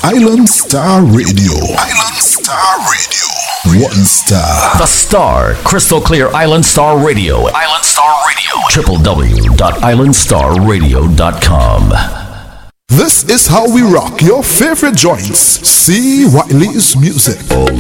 Island Star Radio. Island Star Radio. One star. The Star, crystal clear Island Star Radio. Island Star Radio. www.islandstarradio.com. This is how we rock your favorite joints. C. Wiley's music.